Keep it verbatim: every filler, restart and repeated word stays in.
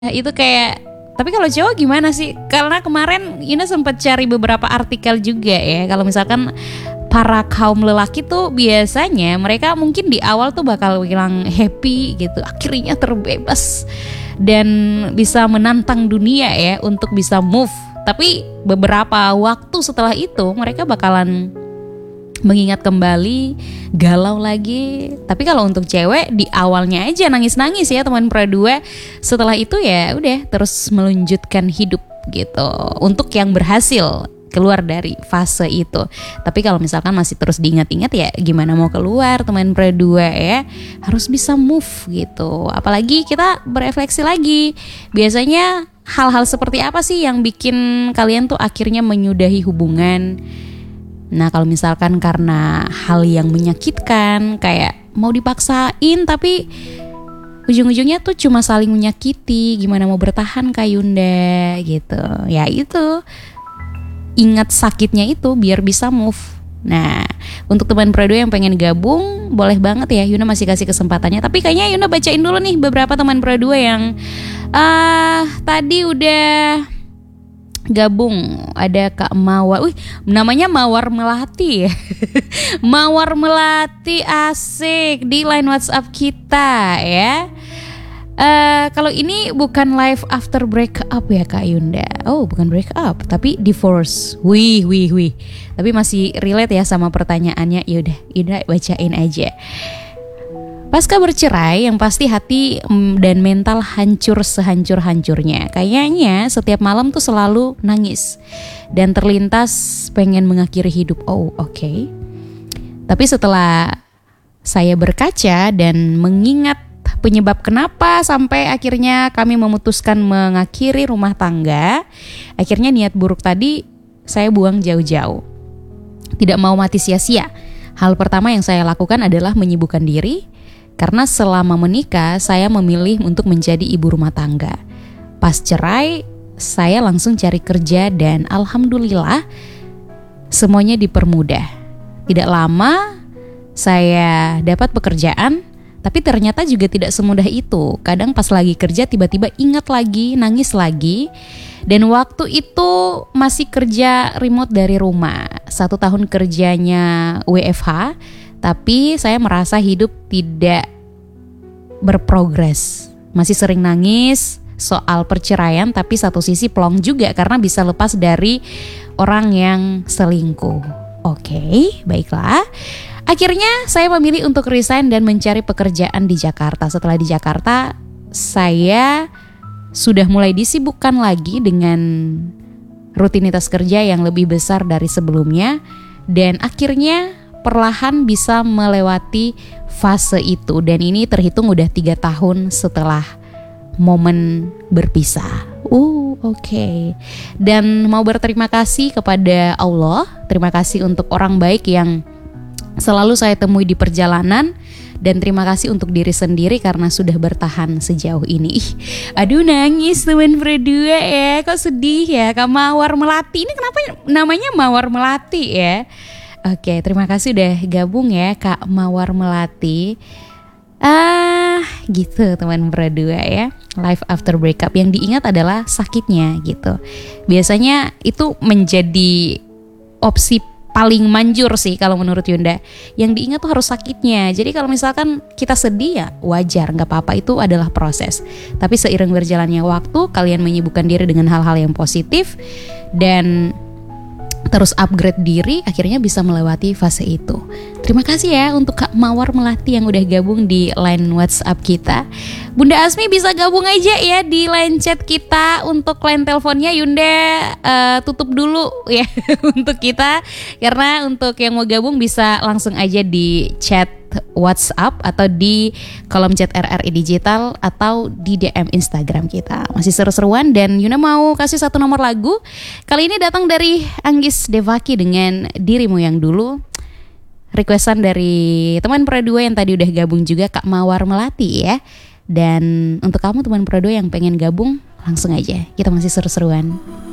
Itu kayak, tapi kalau cowok gimana sih? Karena kemarin Yuna sempat cari beberapa artikel juga ya. Kalau misalkan para kaum lelaki tuh biasanya mereka mungkin di awal tuh bakal bilang happy gitu, akhirnya terbebas dan bisa menantang dunia ya untuk bisa move. Tapi beberapa waktu setelah itu mereka bakalan mengingat kembali, galau lagi. Tapi kalau untuk cewek di awalnya aja nangis-nangis ya teman pra dua. Setelah itu ya udah terus melanjutkan hidup gitu. Untuk yang berhasil keluar dari fase itu. Tapi kalau misalkan masih terus diingat-ingat ya gimana mau keluar teman pra dua ya. Harus bisa move gitu. Apalagi kita berefleksi lagi. Biasanya hal-hal seperti apa sih yang bikin kalian tuh akhirnya menyudahi hubungan? Nah kalau misalkan karena hal yang menyakitkan, kayak mau dipaksain tapi ujung-ujungnya tuh cuma saling menyakiti, gimana mau bertahan Kak Yunda gitu. Ya itu, ingat sakitnya itu biar bisa move. Nah untuk teman pra dua yang pengen gabung, boleh banget ya, Yuna masih kasih kesempatannya. Tapi kayaknya Yuna bacain dulu nih beberapa teman pra dua yang uh, tadi udah gabung. Ada Kak Mawar, wih namanya Mawar Melati ya. Mawar Melati asik di line WhatsApp kita ya. Uh, kalau ini bukan live after break up ya Kak Yunda. Oh bukan break up tapi divorce. Wih wih wih. Tapi masih relate ya sama pertanyaannya. Yaudah Yunda bacain aja. Pasca bercerai yang pasti hati dan mental hancur sehancur-hancurnya. Kayaknya setiap malam tuh selalu nangis dan terlintas pengen mengakhiri hidup. Oh oke okay. Tapi setelah saya berkaca dan mengingat penyebab kenapa sampai akhirnya kami memutuskan mengakhiri rumah tangga, akhirnya niat buruk tadi saya buang jauh-jauh. Tidak mau mati sia-sia. Hal pertama yang saya lakukan adalah menyibukkan diri. Karena selama menikah saya memilih untuk menjadi ibu rumah tangga. Pas cerai saya langsung cari kerja dan alhamdulillah semuanya dipermudah. Tidak lama saya dapat pekerjaan, tapi ternyata juga tidak semudah itu. Kadang pas lagi kerja tiba-tiba ingat lagi, nangis lagi. Dan waktu itu masih kerja remote dari rumah. Satu tahun kerjanya W F H. Tapi saya merasa hidup tidak berprogres. Masih sering nangis soal perceraian, tapi satu sisi plong juga karena bisa lepas dari orang yang selingkuh. Oke, baiklah. Akhirnya saya memilih untuk resign dan mencari pekerjaan di Jakarta. Setelah di Jakarta, saya sudah mulai disibukkan lagi dengan rutinitas kerja yang lebih besar dari sebelumnya. Dan akhirnya perlahan bisa melewati fase itu. Dan ini terhitung udah tiga tahun setelah momen berpisah. Uh oke okay. Dan mau berterima kasih kepada Allah. Terima kasih untuk orang baik yang selalu saya temui di perjalanan. Dan terima kasih untuk diri sendiri karena sudah bertahan sejauh ini. Ih, aduh nangis teman berdua ya. Kok sedih ya Kak Mawar Melati. Ini kenapa namanya Mawar Melati ya? Oke, terima kasih udah gabung ya Kak Mawar Melati. Ah, gitu teman berdua ya. Life after breakup yang diingat adalah sakitnya gitu. Biasanya itu menjadi opsi paling manjur sih kalau menurut Yunda. Yang diingat tuh harus sakitnya. Jadi kalau misalkan kita sedih ya wajar, gak apa-apa, itu adalah proses. Tapi seiring berjalannya waktu, kalian menyibukkan diri dengan hal-hal yang positif dan terus upgrade diri, akhirnya bisa melewati fase itu. Terima kasih ya untuk Kak Mawar Melati yang udah gabung di line WhatsApp kita. Bunda Asmi bisa gabung aja ya di line chat kita. Untuk line teleponnya Yunda uh, tutup dulu ya untuk kita. Karena untuk yang mau gabung bisa langsung aja di chat WhatsApp atau di kolom chat R R I Digital atau di D M Instagram kita. Masih seru-seruan dan Yuna mau kasih satu nomor lagu. Kali ini datang dari Anggis Devaki dengan Dirimu Yang Dulu. Requestan dari teman pra dua yang tadi udah gabung juga Kak Mawar Melati ya. Dan untuk kamu teman pra dua yang pengen gabung, langsung aja. Kita masih seru-seruan.